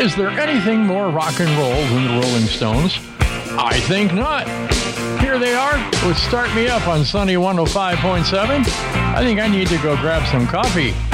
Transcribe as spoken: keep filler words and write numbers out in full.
Is there anything more rock and roll than the Rolling Stones? I think not. Here they are with Start Me Up on Sunny one oh five point seven. I think I need to go grab some coffee.